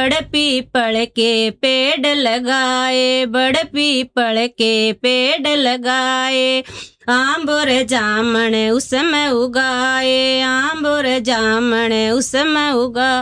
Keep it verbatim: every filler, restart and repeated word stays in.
बड़ पीपल के पेड़ लगाए, बड़ पीपल के पेड़ लगाए। आम और जामन उसमें उगाए, आम और जामन उसमें उगा